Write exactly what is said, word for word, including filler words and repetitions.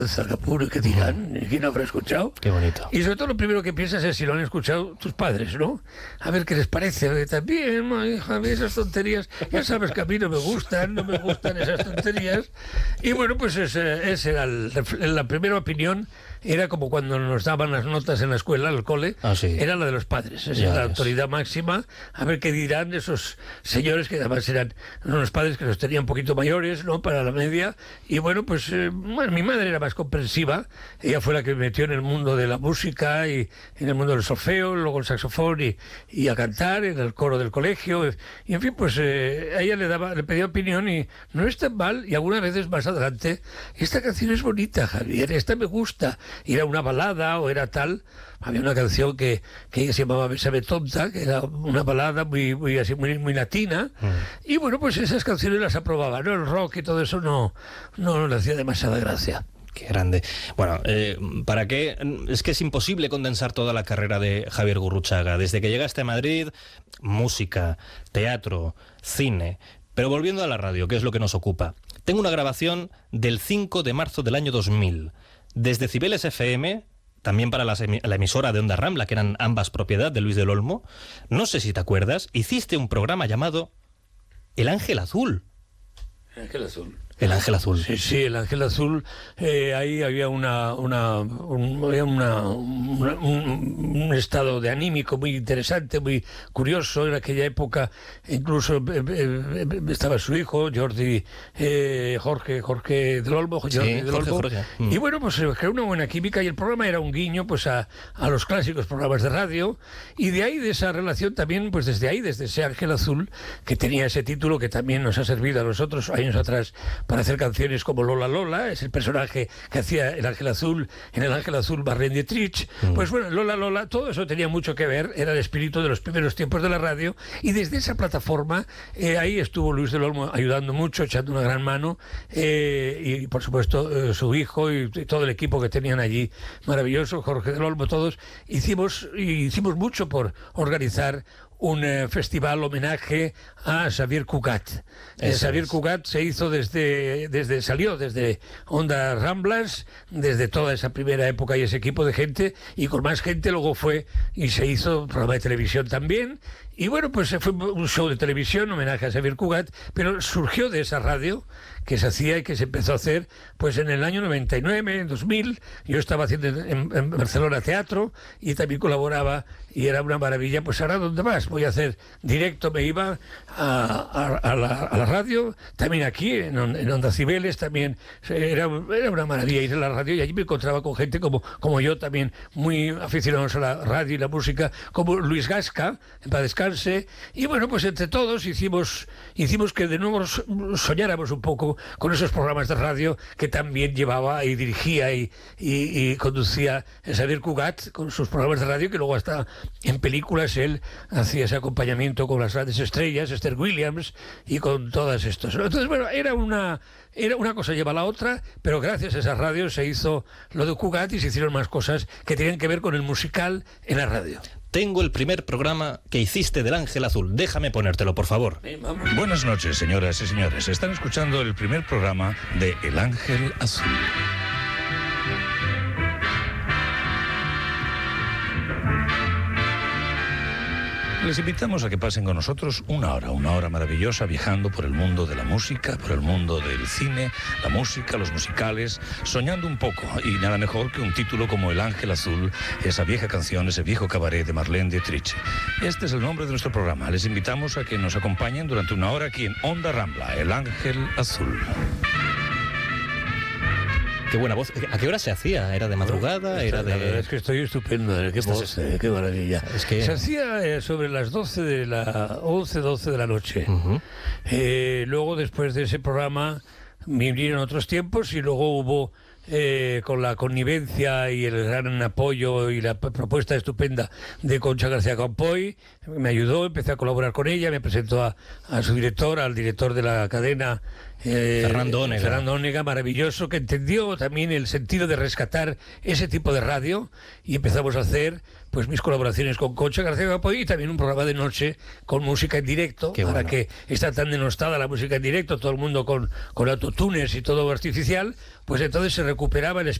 Zacapuro, ¿qué dirán? ¿Quién habrá escuchado? Qué bonito. Y sobre todo lo primero que piensas es si lo han escuchado tus padres, ¿no? A ver qué les parece. A ver, también, ma, hija, esas tonterías, ya sabes que a mí no me gustan, no me gustan esas tonterías. Y bueno, pues ese, ese era el, la primera opinión. Era como cuando nos daban las notas en la escuela, al cole, ah, sí. era la de los padres. Esa ya es la es. autoridad máxima. A ver qué dirán esos señores que además eran unos padres que los tenían un poquito mayores, ¿no? Para la media. Y bueno, pues eh, bueno, mi madre era más comprensiva. Ella fue la que me metió en el mundo de la música y en el mundo del solfeo, luego el saxofón y, y a cantar en el coro del colegio. Y en fin, pues eh, a ella le daba, le pedía opinión y no es tan mal. Y algunas veces más adelante, esta canción es bonita, Javier, esta me gusta. Y era una balada o era tal. Había una canción que, que se llamaba Bésame tonta, que era una balada muy muy así muy, muy latina. Mm. Y bueno, pues esas canciones las aprobaba, ¿no? El rock y todo eso no, no le hacía demasiada gracia. Qué grande. Bueno, eh, ¿para qué? Es que es imposible condensar toda la carrera de Javier Gurruchaga. Desde que llegaste a Madrid, música, teatro, cine. Pero volviendo a la radio, que es lo que nos ocupa. Tengo una grabación del cinco de marzo del año dos mil. Desde Cibeles F M, también para la, la emisora de Onda Rambla, que eran ambas propiedad de Luis del Olmo, no sé si te acuerdas, hiciste un programa llamado El Ángel Azul. El Ángel Azul. El Ángel Azul. Sí, sí, el Ángel Azul. Eh, ahí había una, una, un, había una, una un, un estado de anímico muy interesante, muy curioso. En aquella época incluso eh, eh, estaba su hijo, Jordi, eh, Jorge, Jorge del Olmo. Jordi sí, del Jorge, Olmo. Jorge. Y bueno, pues se creó una buena química y el programa era un guiño pues a, a los clásicos programas de radio. Y de ahí, de esa relación también, pues desde ahí, desde ese Ángel Azul, que tenía ese título que también nos ha servido a nosotros años atrás para hacer canciones como Lola Lola, es el personaje que hacía el Ángel Azul, en el Ángel Azul Marlene Dietrich. Mm. Pues bueno, Lola Lola, todo eso tenía mucho que ver, era el espíritu de los primeros tiempos de la radio, y desde esa plataforma, eh, ahí estuvo Luis del Olmo ayudando mucho, echando una gran mano, eh, y por supuesto eh, su hijo y, y todo el equipo que tenían allí, maravilloso, Jorge del Olmo, todos, hicimos, hicimos mucho por organizar un eh, festival homenaje a Xavier Cugat. Eh, Xavier es. Cugat se hizo desde, desde, salió desde Onda Ramblas, desde toda esa primera época y ese equipo de gente, y con más gente luego fue y se hizo un programa de televisión también. Y bueno, pues fue un show de televisión, homenaje a Xavier Cugat, pero surgió de esa radio que se hacía y que se empezó a hacer pues en el año noventa y nueve, en dos mil. Yo estaba haciendo en, en Barcelona teatro y también colaboraba y era una maravilla. Pues ahora, ¿dónde vas? Voy a hacer directo, me iba a, a, a, la, a la radio, también aquí en, en Onda Cibeles, también era, era una maravilla ir a la radio, y allí me encontraba con gente como, como yo también, muy aficionados a la radio y la música, como Luis Gasca, para descanse. Y bueno, pues entre todos hicimos, hicimos que de nuevo soñáramos un poco con esos programas de radio que también llevaba y dirigía y, y, y conducía Xavier Cugat, con sus programas de radio, que luego hasta en películas él hacía ese acompañamiento con las grandes estrellas, Esther Williams, y con todas estas. Entonces, bueno, era una, era una cosa lleva a la otra, pero gracias a esas radios se hizo lo de Cugat y se hicieron más cosas que tenían que ver con el musical en la radio. Tengo el primer programa que hiciste del Ángel Azul. Déjame ponértelo, por favor. Buenas noches, señoras y señores. Están escuchando el primer programa de El Ángel Azul. Les invitamos a que pasen con nosotros una hora, una hora maravillosa viajando por el mundo de la música, por el mundo del cine, la música, los musicales, soñando un poco. Y nada mejor que un título como El Ángel Azul, esa vieja canción, ese viejo cabaret de Marlene Dietrich. Este es el nombre de nuestro programa. Les invitamos a que nos acompañen durante una hora aquí en Onda Rambla, El Ángel Azul. Qué buena voz. ¿A qué hora se hacía? ¿Era de madrugada? Era de... La verdad es que estoy estupendo. Qué voz, eh, qué maravilla. Es que... Se hacía eh, sobre las doce de la... once, doce de la noche. Uh-huh. Eh, luego, después de ese programa, vinieron otros tiempos y luego hubo... Eh, con la connivencia y el gran apoyo y la p- propuesta estupenda de Concha García Campoy, me ayudó, empecé a colaborar con ella, me presentó a, a su director, al director de la cadena, Eh, Fernando Onega. Fernando Onega, maravilloso, que entendió también el sentido de rescatar ese tipo de radio, y empezamos a hacer pues mis colaboraciones con Concha García Campo y también un programa de noche con música en directo. Qué ahora bueno. que está tan denostada la música en directo, todo el mundo con, con autotunes y todo artificial, pues entonces se recuperaba el